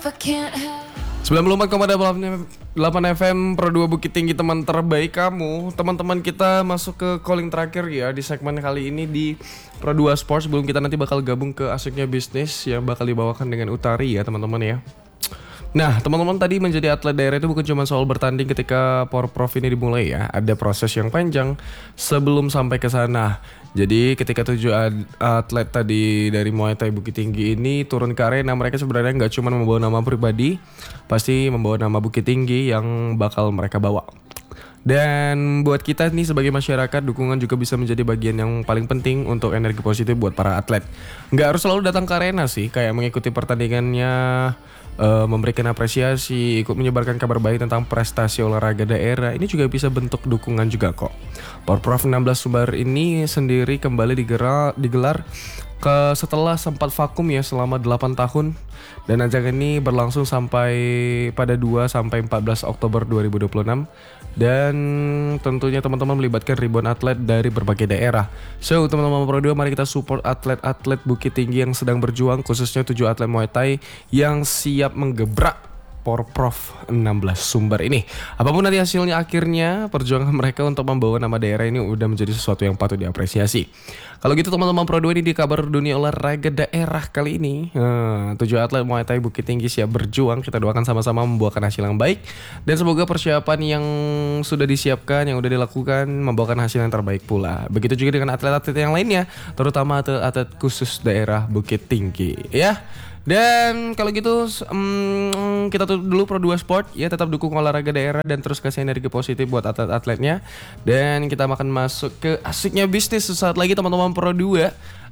94,8 FM Pro 2 Bukit Tinggi, teman terbaik kamu. Teman-teman kita masuk ke calling terakhir ya di segmen kali ini di Pro 2 Sports. Sebelum kita nanti bakal gabung ke Asiknya Bisnis yang bakal dibawakan dengan Utari ya teman-teman ya. Nah teman-teman, tadi menjadi atlet daerah itu bukan cuma soal bertanding ketika Porprov ini dimulai ya. Ada proses yang panjang sebelum sampai ke sana. Jadi ketika 7 atlet tadi dari Muay Thai Bukit Tinggi ini turun ke arena, mereka sebenarnya nggak cuma membawa nama pribadi, pasti membawa nama Bukit Tinggi yang bakal mereka bawa. Dan buat kita nih sebagai masyarakat, dukungan juga bisa menjadi bagian yang paling penting untuk energi positif buat para atlet. Nggak harus selalu datang ke arena sih, kayak mengikuti pertandingannya, memberikan apresiasi, ikut menyebarkan kabar baik tentang prestasi olahraga daerah. Ini juga bisa bentuk dukungan juga kok. Porprov 16 Sumbar ini sendiri kembali digelar setelah sempat vakum ya selama 8 tahun. Dan ajang ini berlangsung sampai pada 2 sampai 14 Oktober 2026. Dan tentunya teman-teman melibatkan ribuan atlet dari berbagai daerah. So teman-teman Pro 2, mari kita support atlet-atlet Bukit Tinggi yang sedang berjuang, khususnya 7 atlet Muay Thai yang siap menggebrak Porprov 16 Sumbar ini. Apapun nanti hasilnya, akhirnya perjuangan mereka untuk membawa nama daerah ini udah menjadi sesuatu yang patut diapresiasi. Kalau gitu teman-teman Pro 2, ini di kabar dunia olahraga daerah kali ini, 7 atlet Muay Thai Bukit Tinggi siap berjuang. Kita doakan sama-sama membuahkan hasil yang baik, dan semoga persiapan yang sudah disiapkan, yang udah dilakukan, membawakan hasil yang terbaik pula. Begitu juga dengan atlet-atlet yang lainnya, terutama atlet khusus daerah Bukit Tinggi ya. Dan kalau gitu kita tutup dulu Pro 2 Sport ya. Tetap dukung olahraga daerah dan terus kasih energi positif buat atlet-atletnya. Dan kita akan masuk ke Asiknya Bisnis sesaat lagi teman-teman Pro 2.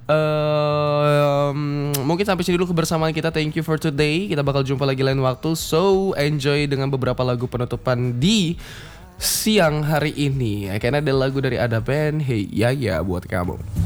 Mungkin sampai sini dulu kebersamaan kita. Thank you for today. Kita bakal jumpa lagi lain waktu. So enjoy dengan beberapa lagu penutupan di siang hari ini. Kayaknya ada lagu dari Ada Band, Hey Ya Ya buat kamu.